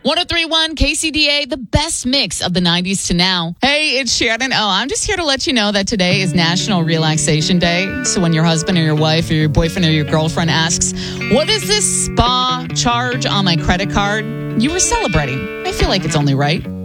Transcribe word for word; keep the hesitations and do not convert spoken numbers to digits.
ten thirty-one K C D A, the best mix of the nineties to now. Hey, it's Shannon. Oh, I'm just here to let you know that today is National Relaxation Day. So when your husband or your wife or your boyfriend or your girlfriend asks, what is this spa charge on my credit card? You were celebrating. I feel like it's only right.